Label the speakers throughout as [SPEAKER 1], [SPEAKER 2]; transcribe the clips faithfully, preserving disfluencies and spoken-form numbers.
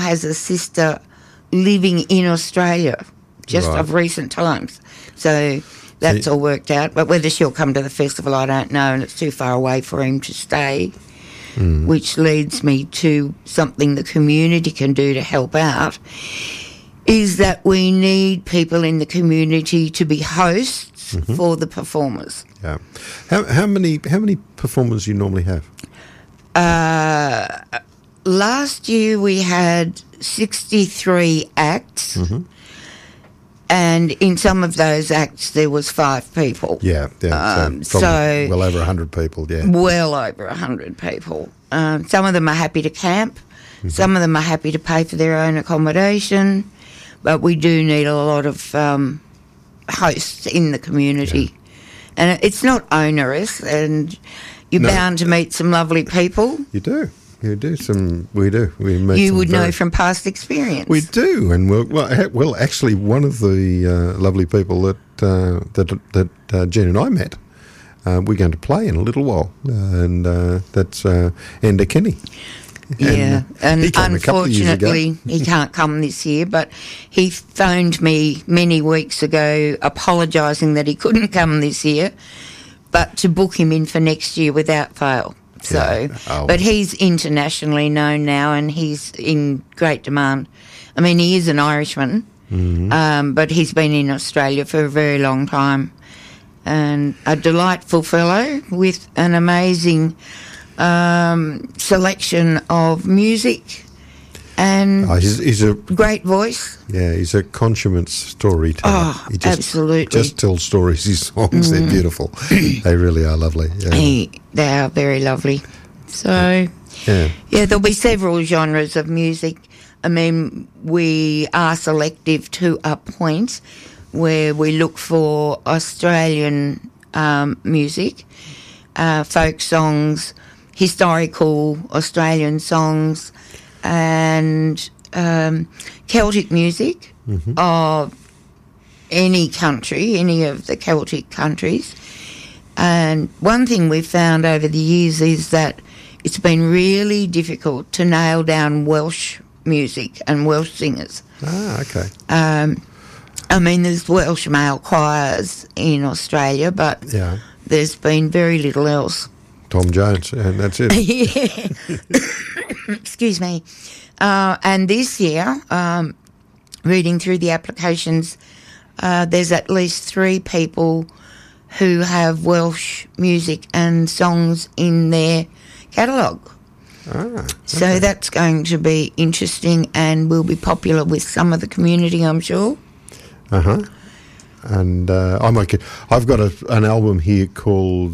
[SPEAKER 1] has a sister living in Australia just
[SPEAKER 2] Right.
[SPEAKER 1] of recent times. So that's
[SPEAKER 2] See-
[SPEAKER 1] all worked out. But whether she'll come to the festival, I don't know, and it's too far away for him to stay,
[SPEAKER 2] Mm.
[SPEAKER 1] which leads me to something the community can do to help out, is that we need people in the community to be hosts
[SPEAKER 2] Mm-hmm.
[SPEAKER 1] for the performers.
[SPEAKER 2] Yeah. How how many how many performers you normally have?
[SPEAKER 1] Uh, last year we had sixty-three acts,
[SPEAKER 2] Mm-hmm.
[SPEAKER 1] and in some of those acts there was five people.
[SPEAKER 2] Yeah, yeah.
[SPEAKER 1] Um,
[SPEAKER 2] so,
[SPEAKER 1] so-
[SPEAKER 2] probably well over a hundred people. Yeah.
[SPEAKER 1] Well over a hundred people. Um, some of them are happy to camp. Some of them are happy to pay for their own accommodation. But we do need a lot of um, hosts in the community. And it's not onerous, and you're
[SPEAKER 2] No.
[SPEAKER 1] bound to meet some lovely people.
[SPEAKER 2] You do. You do. Some. We do. We meet
[SPEAKER 1] You
[SPEAKER 2] some
[SPEAKER 1] would know
[SPEAKER 2] very-
[SPEAKER 1] from past experience.
[SPEAKER 2] We do, and we'll, well, ha- well, actually, one of the uh, lovely people that uh, that that uh, Jen and I met, uh, we're going to play in a little while, uh, and uh, that's uh, Enda Kenny.
[SPEAKER 1] Yeah, and
[SPEAKER 2] he came a couple of years ago.
[SPEAKER 1] unfortunately he can't come this year, but he phoned me many weeks ago apologising that he couldn't come this year, but to book him in for next year without fail. So,
[SPEAKER 2] Yeah. Oh.
[SPEAKER 1] but he's internationally known now, and he's in great demand. I mean, he is an Irishman,
[SPEAKER 2] Mm-hmm.
[SPEAKER 1] um, but he's been in Australia for a very long time, and a delightful fellow with an amazing um, selection of music and
[SPEAKER 2] Oh, he's, he's a
[SPEAKER 1] great voice.
[SPEAKER 2] yeah, he's a consummate storyteller.
[SPEAKER 1] Oh,
[SPEAKER 2] he just,
[SPEAKER 1] absolutely.
[SPEAKER 2] just tells stories. His songs, they're beautiful. They really are lovely. Yeah.
[SPEAKER 1] He, they are very lovely. So,
[SPEAKER 2] yeah.
[SPEAKER 1] yeah, there'll be several genres of music. I mean, we are selective to a point where we look for Australian um, music, uh, folk songs, historical Australian songs, and um, Celtic music of any country, any of the Celtic countries. And one thing we've found over the years is that it's been really difficult to nail down Welsh music and Welsh singers.
[SPEAKER 2] Ah, okay.
[SPEAKER 1] Um, I mean, there's Welsh male choirs in Australia, but
[SPEAKER 2] Yeah.
[SPEAKER 1] there's been very little else.
[SPEAKER 2] Tom Jones, and that's it.
[SPEAKER 1] Yeah. Excuse me. Uh, and this year, um, reading through the applications, uh, there's at least three people who have Welsh music and songs in their catalogue.
[SPEAKER 2] Ah,
[SPEAKER 1] So that's going to be interesting and will be popular with some of the community, I'm sure.
[SPEAKER 2] uh huh. And uh, I might get. I've got a, an album here called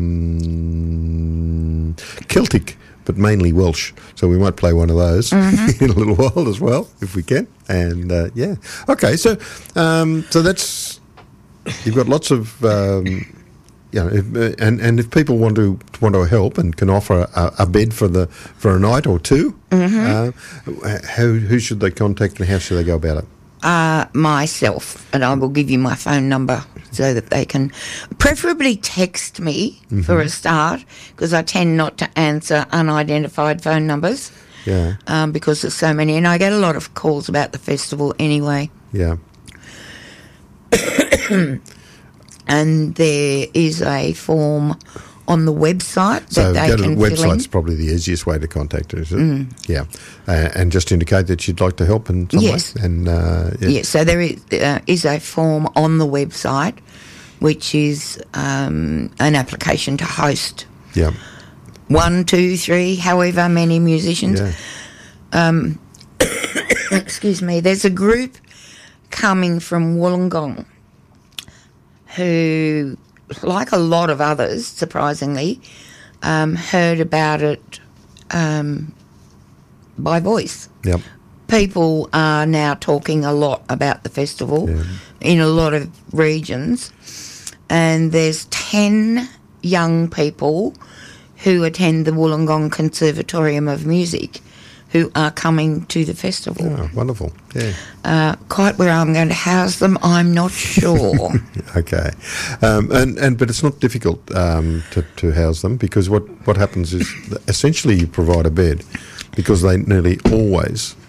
[SPEAKER 2] um, Celtic, but mainly Welsh. So we might play one of those
[SPEAKER 1] Mm-hmm.
[SPEAKER 2] in a little while as well, if we can. And uh, yeah, okay. So um, so that's you've got lots of. Um, you know, if, uh, and and if people want to want to help and can offer a, a bed for the for a night or two, uh, how who should they contact and how should they go about it?
[SPEAKER 1] Uh, myself, and I will give you my phone number so that they can preferably text me for a start, because I tend not to answer unidentified phone numbers
[SPEAKER 2] Yeah,
[SPEAKER 1] um, because there's so many, and I get a lot of calls about the festival anyway.
[SPEAKER 2] yeah.
[SPEAKER 1] And there is a form on the website that
[SPEAKER 2] So
[SPEAKER 1] they
[SPEAKER 2] go to the
[SPEAKER 1] can fill in.
[SPEAKER 2] website's probably the easiest way to contact her, is it? Yeah, uh, and just indicate that you'd like to help in some
[SPEAKER 1] Yes.
[SPEAKER 2] way. And uh, yeah.
[SPEAKER 1] Yes, so there is, uh, is a form on the website, which is um, an application to host
[SPEAKER 2] yeah,
[SPEAKER 1] one, two, three, however many musicians.
[SPEAKER 2] yeah.
[SPEAKER 1] Excuse me. There's a group coming from Wollongong who, like a lot of others, surprisingly, um, heard about it um, by voice.
[SPEAKER 2] Yep.
[SPEAKER 1] People are now talking a lot about the festival
[SPEAKER 2] Yeah.
[SPEAKER 1] in a lot of regions, and there's ten young people who attend the Wollongong Conservatorium of Music who are coming to the festival.
[SPEAKER 2] Oh, wonderful. Yeah.
[SPEAKER 1] Uh, quite where I'm going to house them, I'm not sure.
[SPEAKER 2] Okay. Um, and, and but it's not difficult um, to, to house them, because what, what happens is essentially you provide a bed, because they nearly always